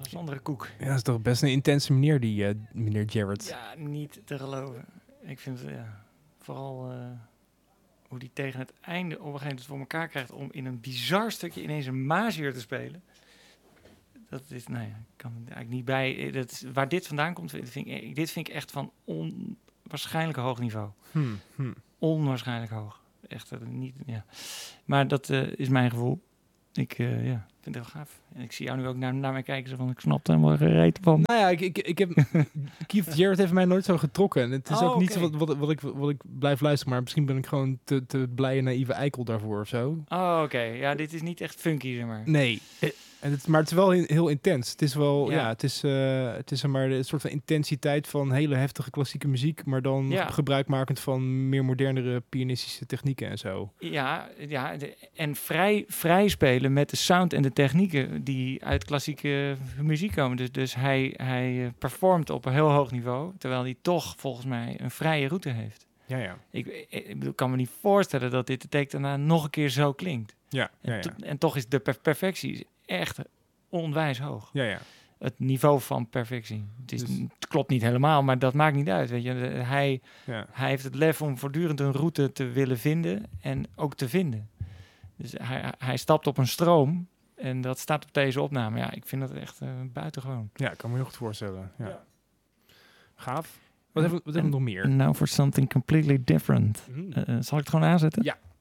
Dat is een andere koek. Ja, dat is toch best een intense meneer, die meneer Jarrett. Ja, niet te geloven. Ik vind het, vooral hoe die tegen het einde op een gegeven moment voor elkaar krijgt om in een bizar stukje ineens een Mazier te spelen. Dat is, nou ja, ik kan er eigenlijk niet bij. Waar dit vandaan komt, dit vind ik echt van onwaarschijnlijk hoog niveau. Onwaarschijnlijk hoog. Echt niet, ja. Maar dat is mijn gevoel. Ik vind het heel gaaf. En ik zie jou nu ook naar mij kijken. Zo van, ik snap er helemaal geen reet van. Nou ja, ik heb... Keith Jarrett heeft mij nooit zo getrokken. En het is ook niet zo wat ik blijf luisteren. Maar misschien ben ik gewoon te blij en naïeve eikel daarvoor of zo. Oh, oké. Ja, dit is niet echt funky, zeg maar. Nee. Maar het is wel heel intens. Het is wel, het is zeg maar een soort van intensiteit van hele heftige klassieke muziek, maar dan gebruikmakend van meer modernere pianistische technieken en zo. En vrij spelen met de sound en de technieken die uit klassieke muziek komen. Dus hij performt op een heel hoog niveau, terwijl hij toch volgens mij een vrije route heeft. Ja. Ik kan me niet voorstellen dat dit de take daarna nog een keer zo klinkt. En toch is de perfectie echt onwijs hoog. Ja. Het niveau van perfectie. Het klopt niet helemaal, maar dat maakt niet uit. Weet je. Hij heeft het lef om voortdurend een route te willen vinden en ook te vinden. Dus hij stapt op een stroom en dat staat op deze opname. Ja, ik vind dat echt buitengewoon. Ja, ik kan me heel goed voorstellen. Ja. Gaaf. Wat hebben we nog meer? Now for something completely different. Zal ik het gewoon aanzetten? Ja.